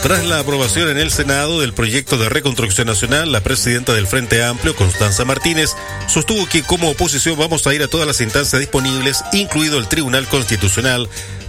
Tras la aprobación en el Senado del proyecto de reconstrucción nacional, la presidenta del Frente Amplio, Constanza Martínez, sostuvo que como oposición vamos a ir a todas las instancias disponibles, incluido el Tribunal Constitucional,